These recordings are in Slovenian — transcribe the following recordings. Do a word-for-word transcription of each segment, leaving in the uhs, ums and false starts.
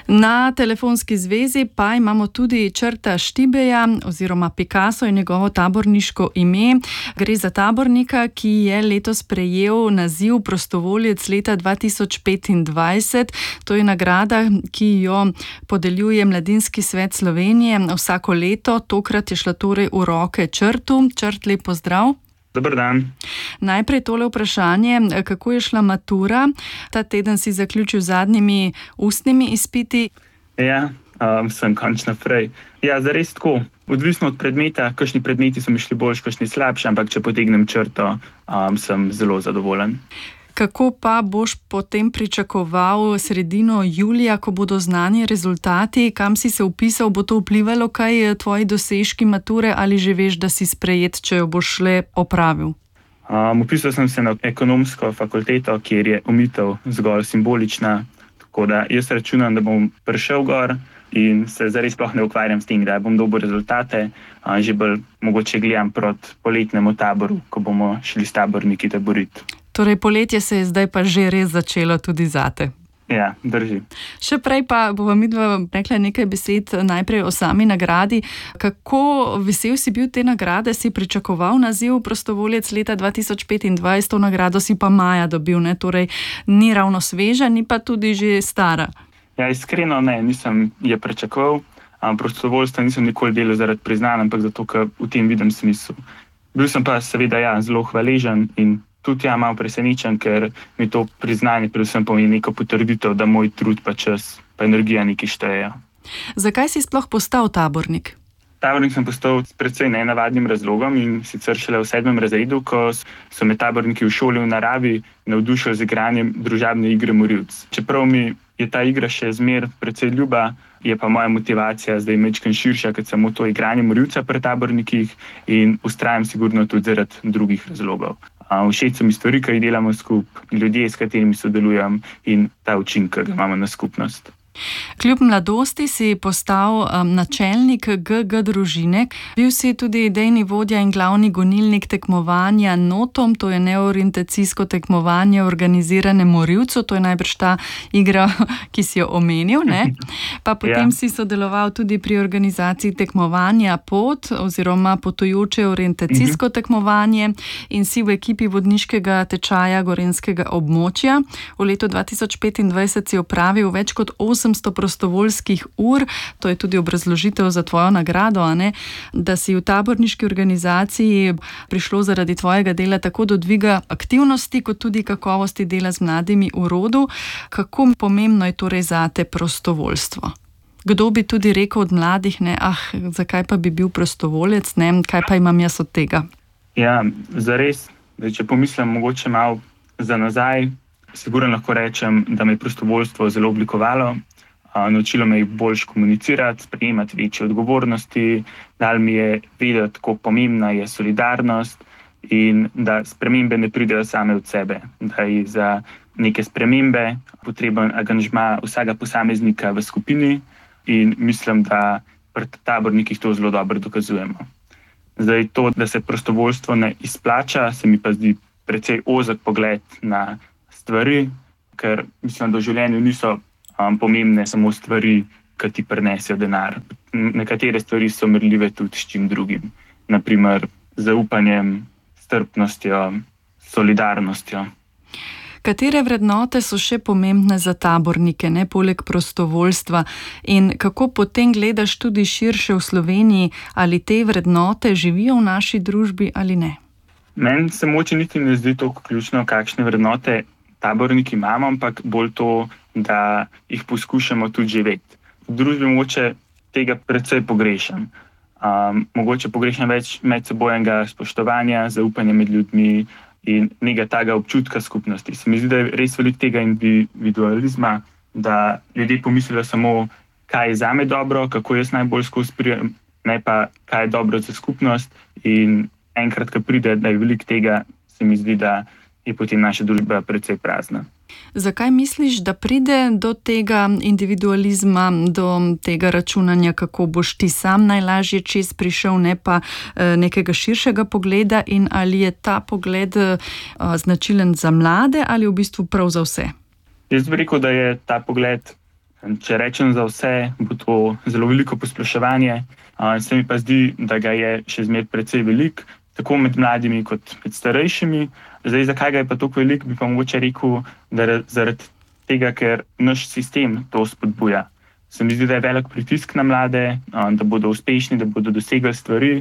Na telefonski zvezi pa imamo tudi Črta Štibeja oziroma Picasso je njegovo taborniško ime. Gre za tabornika, ki je letos prejel naziv prostovoljec leta dva tisoč petindvajset. To je nagrada, ki jo podeljuje Mladinski svet Slovenije vsako leto. Tokrat je šla torej v roke Črtu. Črt, lep pozdrav. Dober dan. Najprej tole vprašanje, kako je šla matura? Ta teden si zaključil z zadnjimi ustnimi izpiti. Ja, um, sem končno prej. Ja, zares tako. Odvisno od predmeta, kakšni predmeti so mi šli boljši, kakšni slabši, ampak če potegnem črto, um, sem zelo zadovoljen. Kako pa boš potem pričakoval sredino julija, ko bodo znani rezultati? Kam si se vpisal? Bo to vplivalo kaj tvoji dosežki mature ali že veš, da si sprejet, če jo boš le opravil? Um, vpisal sem se na ekonomsko fakulteto, kjer je omitev zgolj simbolična. Tako da jaz računam, da bom prišel gor in se zares sploh ne ukvarjam s tem, da bom dobil rezultate. Um, že bolj mogoče gledam proti poletnemu taboru, ko bomo šli s taborniki taboriti. Torej, poletje se je zdaj pa že res začelo tudi zate. Ja, drži. Še prej pa bova midva rekla nekaj besed najprej o sami nagradi. Kako vesel si bil te nagrade? Si pričakoval naziv prostovoljec leta dva tisoč petindvajset, to nagrado si pa maja dobil, ne? Torej ni ravno sveža, ni pa tudi že stara. Ja, iskreno ne, nisem je pričakoval. Prostovoljstva nisem nikoli delal zaradi priznanja, ampak zato, ker v tem vidim smisel. Bil sem pa seveda ja, zelo hvaležen in tudi ja, malo presenečen, ker mi to priznanje predvsem pomeni neko potrditev, da moj trud pa čas pa energija nekaj štejejo. Zakaj si sploh postal tabornik? Tabornik sem postal s precej nenavadnim razlogom in sicer šele v sedmem razredu, ko so me taborniki v šoli v naravi navdušili z igranjem družabne igre Morilc. Čeprav mi je ta igra še zmer precej ljuba, je pa moja motivacija zdaj majčkeno širša, kot samo to igranje Morilca pri tabornikih in vztrajam sigurno tudi zaradi drugih razlogov. Všeč so mi stvari, ki jih delamo skupaj, ljudje, s katerimi sodelujem in ta učinek, ki ga imamo na skupnost. Kljub mladosti si postal um, načelnik G G družine. Bil si tudi idejni vodja in glavni gonilnik tekmovanja Notom, to je neorientacijsko tekmovanje organizirane Morilcu, to je najbrž ta igra, ki si jo omenil, ne? Pa potem ja. Si sodeloval tudi pri organizaciji tekmovanja Pot oziroma potujoče orientacijsko mhm. tekmovanje in si v ekipi vodniškega tečaja gorenjskega območja. V letu dva tisoč petindvajset si opravil več kot osemsto prostovoljskih ur, to je tudi obrazložitev za tvojo nagrado, a ne? Da si v taborniški organizaciji prišlo zaradi tvojega dela tako do dviga aktivnosti, kot tudi kakovosti dela z mladimi v rodu. Kako pomembno je torej zate prostovoljstvo? Kdo bi tudi rekel od mladih, ne, ah, zakaj pa bi bil prostovoljec, ne, kaj pa imam jaz od tega? Ja, zares, če pomislim mogoče malo za nazaj, sigurno lahko rečem, da me je prostovoljstvo zelo oblikovalo. Naučilo me je boljš komunicirati, sprejemati večje odgovornosti, dal mi je vedeti, kako pomembna je solidarnost in da spremembe ne pridejo same od sebe, da je za neke spremembe potreben angažma vsakega posameznika v skupini in mislim, da pri tabornikih to zelo dobro dokazujemo. Zdaj to, da se prostovoljstvo ne izplača, se mi pa zdi precej ozek pogled na stvari, ker mislim, da v življenju niso Um, pomembne samo stvari, ki ti prinesijo denar. Nekatere stvari so merljive tudi s čim drugim. Naprimer, zaupanjem, strpnostjo, solidarnostjo. Katere vrednote so še pomembne za tabornike, ne, poleg prostovoljstva? In kako potem gledaš tudi širše v Sloveniji, ali te vrednote živijo v naši družbi ali ne? Meni se moče niti ne zdi toliko ključno, kakšne vrednote taborniki imamo, ampak bolj to, da jih poskušamo tudi živeti. V družbi mogoče tega precej pogrešam. Um, mogoče pogrešam več medsebojnega spoštovanja, zaupanja med ljudmi in nekega tega občutka skupnosti. Se mi zdi, da je res veliko tega individualizma, da ljudje pomislijo samo, kaj je zame dobro, kako jaz najbolj skozi prijem, ne pa kaj je dobro za skupnost in enkrat, ko pride, da je veliko tega, se mi zdi, da je potem naša družba precej prazna. Zakaj misliš, da pride do tega individualizma, do tega računanja, kako boš ti sam najlažje čez prišel, ne pa e, nekega širšega pogleda in ali je ta pogled e, značilen za mlade ali v bistvu prav za vse? Jaz bi rekel, da je ta pogled Če rečem za vse, bo to zelo veliko posploševanje. Se mi pa zdi, da ga je še zmeraj precej velik, tako med mladimi kot med starejšimi. Zdaj, zakaj ga je pa toliko velik, bi pa mogoče rekel, da zaradi tega, ker naš sistem to spodbuja. Se mi zdi, da je velik pritisk na mlade, da bodo uspešni, da bodo dosegli stvari,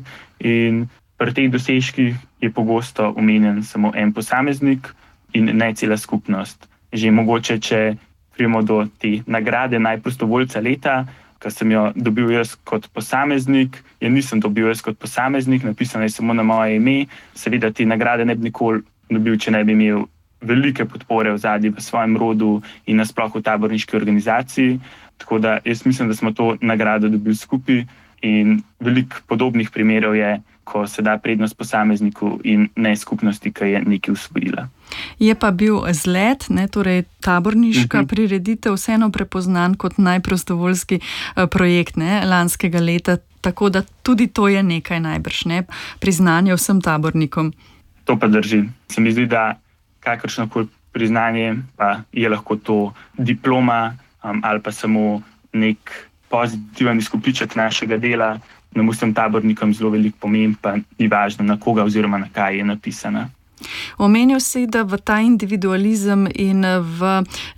in pri teh dosežkih je pogosto omenjen samo en posameznik in ne cela skupnost. Že mogoče, če prijemo do te nagrade najprostovoljca leta, ki sem jo dobil jaz kot posameznik, je nisem dobil jaz kot posameznik, napisano je samo na moje ime. Seveda te nagrade ne bi nikoli dobil, če ne bi imel velike podpore ozadje v svojem rodu in nasploh v taborniški organizaciji. Tako da jaz mislim, da smo to nagrado dobili skupaj, in veliko podobnih primerov je, ko se da prednost posamezniku in ne skupnosti, ki je nekaj usvojila. Je pa bil Zlet, ne, torej taborniška uh-huh. prireditev, vseeno prepoznan kot najprostovoljski projekt, ne, lanskega leta, tako da tudi to je nekaj najbrž, ne, priznanje vsem tabornikom. To pa drži. Se mi zdi, da kakršnokoli priznanje pa je lahko to diploma um, ali pa samo nek pozitiven izkupiček našega dela, nam vsem tabornikom zelo veliko pomeni, pa ni važno, na koga oziroma na kaj je napisana. Omenil si, da v ta individualizem in v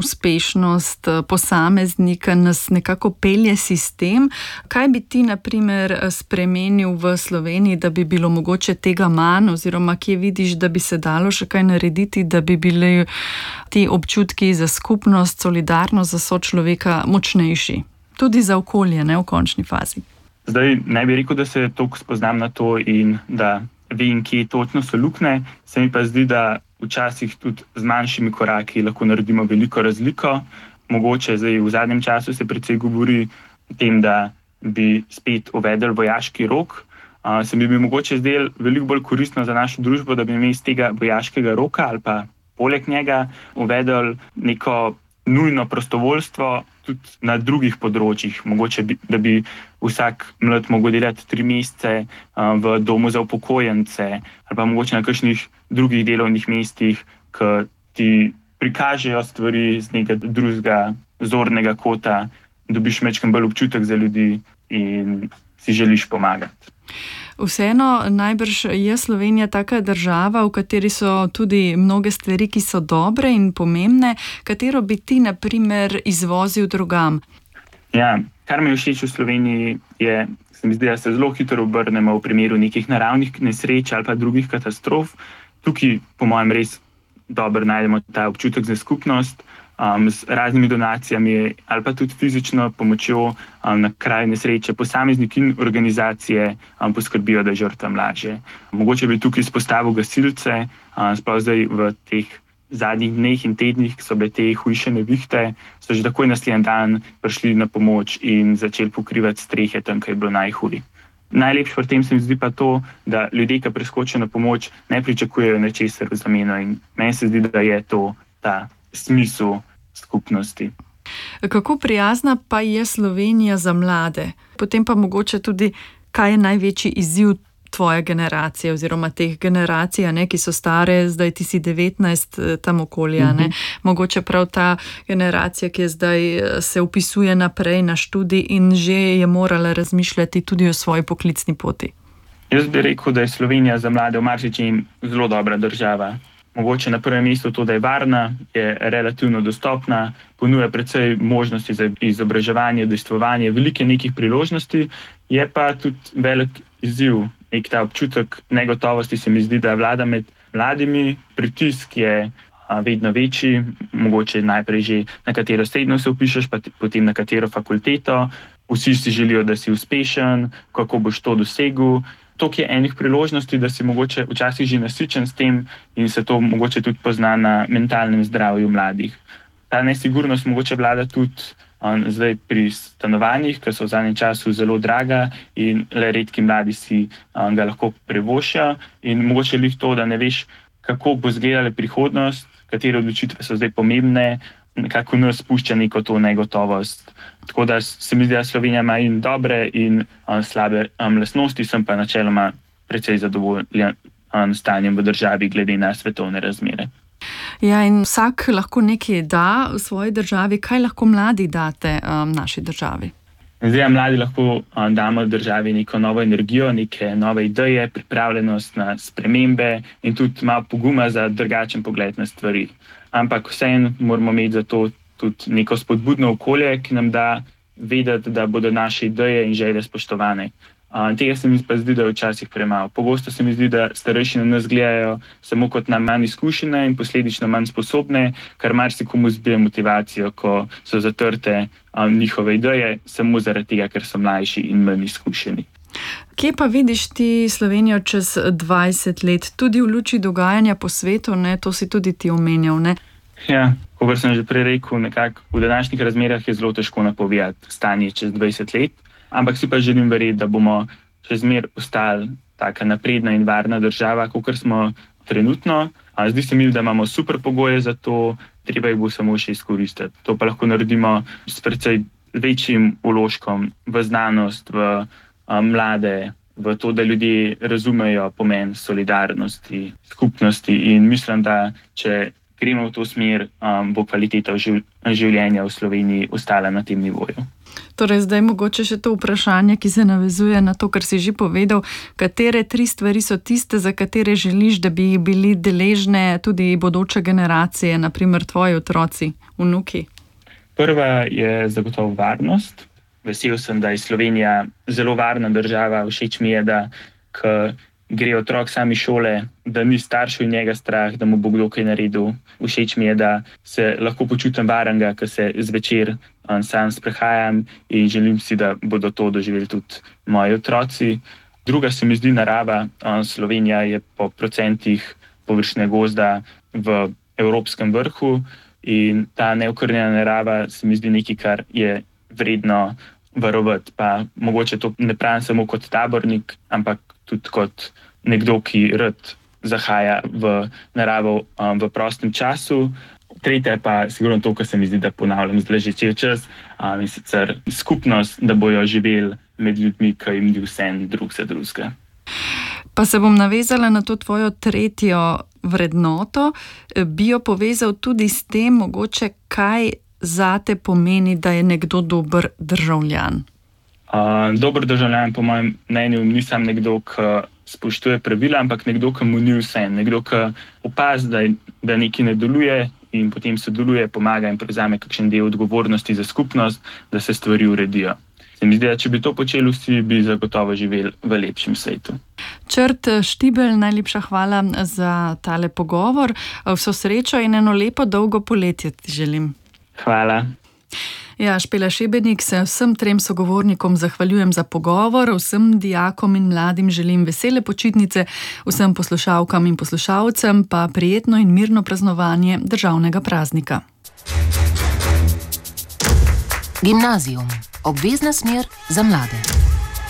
uspešnost posameznika nas nekako pelje sistem. Kaj bi ti, na primer, spremenil v Sloveniji, da bi bilo mogoče tega manj, oziroma kje vidiš, da bi se dalo še kaj narediti, da bi bili ti občutki za skupnost, solidarnost, za sočloveka močnejši? Tudi za okolje, ne, v končni fazi. Zdaj, ne bi rekel, da se toliko spoznam na to in da vem, kje točno so luknje. Se mi pa zdi, da včasih tudi z manjšimi koraki lahko naredimo veliko razliko. Mogoče zdaj v zadnjem času se precej govori o tem, da bi spet uvedli vojaški rok. Uh, se mi bi mogoče zdelo veliko bolj koristno za našo družbo, da bi imeli iz tega vojaškega roka ali pa poleg njega uvedli neko nujno prostovoljstvo tudi na drugih področjih. Mogoče, bi, da bi vsak mlad mogel delati tri mesece uh, v domu za upokojence ali pa mogoče na kakšnih drugih delovnih mestih, ki ti prikažejo stvari z nekega drugega zornega kota, dobiš majčkeno bolj občutek za ljudi in si želiš pomagati. Vseeno, najbrž je Slovenija taka država, v kateri so tudi mnoge stvari, ki so dobre in pomembne. Katero bi ti, na primer, izvozil drugam? Ja, kar mi je všeč v Sloveniji je, se mi zdi, da se zelo hitro obrnemo v primeru nekih naravnih nesreč ali pa drugih katastrof. Tukaj, po mojem, res dobro najdemo ta občutek za skupnost. Um, z raznimi donacijami ali pa tudi fizično pomočjo um, na kraju nesreče posamezniki in organizacije um, poskrbijo, da je žrtvam lažje. Mogoče bi tukaj izpostavil gasilce, um, sploh zdaj v teh zadnjih dneh in tednih, ki so bile te hujše nevihte, so že takoj naslednji dan prišli na pomoč in začeli pokrivati strehe tam, kjer je bilo najhuje. Najlepše pri tem se mi zdi pa to, da ljudje, ki priskočijo na pomoč, ne pričakujejo nečesar v zameno, in meni se zdi, da je to ta smisel skupnosti. Kako prijazna pa je Slovenija za mlade? Potem pa mogoče tudi, kaj je največji izziv tvoje generacije oziroma teh generacij, ne, ki so stare, zdaj ti si devetnajst, tam okolja, ne? Uh-huh. Mogoče prav ta generacija, ki je zdaj se upisuje naprej na študij in že je morala razmišljati tudi o svoji poklicni poti. Jaz bi rekel, da je Slovenija za mlade v marsičem zelo dobra država. Mogoče na prvem mestu to, da je varna, je relativno dostopna, ponuja precej možnosti za izobraževanje, udejstvovanje, velike nekih priložnosti, je pa tudi velik izziv, nek ta občutek negotovosti se mi zdi, da vlada med mladimi, pritisk je vedno večji, mogoče najprej že na katero srednjo se vpišeš, pa potem na katero fakulteto, vsi si želijo, da si uspešen, kako boš to dosegel. Toliko je enih priložnosti, da si mogoče včasih že nasičen s tem in se to mogoče tudi pozna na mentalnem zdravju mladih. Ta nesigurnost mogoče vlada tudi um, zdaj pri stanovanjih, ki so v zadnjem času zelo draga in le redki mladi si um, ga lahko privoščijo, in mogoče lih to, da ne veš, kako bo izgledala prihodnost, katere odločitve so zdaj pomembne, nekako nas spušča neko to negotovost. Tako da se mi zdi, da Slovenija ima in dobre in um, slabe um, lastnosti, sem pa načeloma precej zadovoljen um, stanjem v državi glede na svetovne razmere. Ja, in vsak lahko nekaj da v svoji državi. Kaj lahko mladi date um, naši državi? Zdaj, mladi lahko um, damo državi neko novo energijo, neke nove ideje, pripravljenost na spremembe in tudi malo poguma za drugačen pogled na stvari. Ampak vseeno moramo imeti za to tudi neko spodbudno okolje, ki nam da vedeti, da bodo naše ideje in želje spoštovane. Uh, tega se mi pa zdi, da je včasih premalo. Pogosto se mi zdi, da starejši na nas gledajo samo kot na manj izkušene in posledično manj sposobne, kar marsikomu zbije motivacijo, ko so zatrte um, njihove ideje, samo zaradi tega, ker so mlajši in manj izkušeni. Kje pa vidiš ti Slovenijo čez dvajset let, tudi v luči dogajanja po svetu, ne? To si tudi ti omenjal, ne? Ja, kot sem že prej rekel, nekako v današnjih razmerah je zelo težko napovedati stanje čez dvajset let. Ampak si pa želim verjeti, da bomo čez mer ostali taka napredna in varna država, kot smo trenutno. Zdi se mi, da imamo super pogoje za to, treba jih bo samo še izkoristiti. To pa lahko naredimo s precej večjim vložkom v znanost, v mlade, v to, da ljudje razumejo pomen solidarnosti, skupnosti in mislim, da če gremo v to smer, bo kvaliteta življenja v Sloveniji ostala na tem nivoju. Torej, zdaj mogoče še to vprašanje, ki se navezuje na to, kar si že povedal. Katere tri stvari so tiste, za katere želiš, da bi bili deležne tudi bodoče generacije, naprimer tvoji otroci, vnuki? Prva je zagotovo varnost. Vesel sem, da je Slovenija zelo varna država. Všeč mi je, da k gre otrok sam iz šole, da ni staršev in njega strah, da mu bo kdo kaj naredil. Všeč mi je, da se lahko počutim varnega, ko se zvečer um, sam sprehajam in želim si, da bodo to doživeli tudi moji otroci. Druga se mi zdi narava. Um, Slovenija je po procentih površine gozda v evropskem vrhu in ta neokrnjena narava se mi zdi nekaj, kar je vredno varovati. Pa mogoče to ne pravim samo kot tabornik, ampak tudi kot nekdo, ki rad zahaja v naravo um, v prostem času. Tretja je pa sigurno to, kar se mi zdi, da ponavljam zdaj že cel čas, um, in sicer skupnost, da bojo živeli med ljudmi, ki jim ni vseeno drug za drugega. Pa se bom navezala na to tvojo tretjo vrednoto. Bi jo povezal tudi s tem, mogoče, kaj zate pomeni, da je nekdo dober državljan? Uh, dober državljan, po mojem mnenju, ni sam nekdo, ki spoštuje pravila, ampak nekdo, ki mu ni vseeno. Nekdo, ki opazi, da, da nekaj ne deluje in potem sodeluje, pomaga in prevzame kakšen del odgovornosti za skupnost, da se stvari uredijo. Se mi zdi, da če bi to počeli vsi, bi zagotovo živeli v lepšem svetu. Črt Štibelj, najlepša hvala za tale pogovor. Vso srečo in eno lepo dolgo poletje ti želim. Hvala. Ja, Špela Šebenik, se vsem trem sogovornikom zahvaljujem za pogovor, vsem dijakom in mladim želim vesele počitnice, vsem poslušalkam in poslušalcem pa prijetno in mirno praznovanje državnega praznika. Gimnazijum. Obvezna smer za mlade.